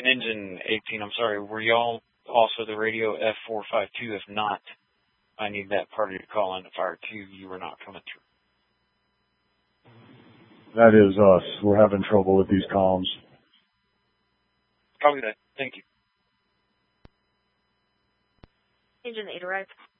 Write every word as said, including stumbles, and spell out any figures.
And engine eighteen, I'm sorry, were y'all also the radio F four five two? If not, I need that party to call in to fire two. You were not coming through. That is us. We're having trouble with these comms. Copy that. Thank you. Engine eight arrived.